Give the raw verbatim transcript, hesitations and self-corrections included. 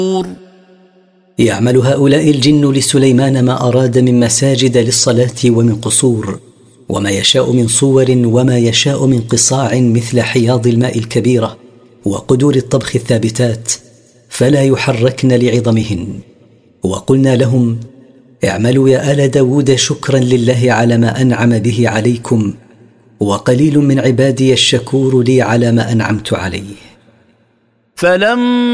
يعمل هؤلاء الجن لسليمان ما أراد من مساجد للصلاة ومن قصور، وما يشاء من صور، وما يشاء من قصاع مثل حياض الماء الكبيرة وقدور الطبخ الثابتات، فلا يحركن لعظمهن. وقلنا لهم: اعملوا يا آل داود شكرا لله على ما أنعم به عليكم، وقليل من عبادي الشكور لي على ما أنعمت عليه. فلما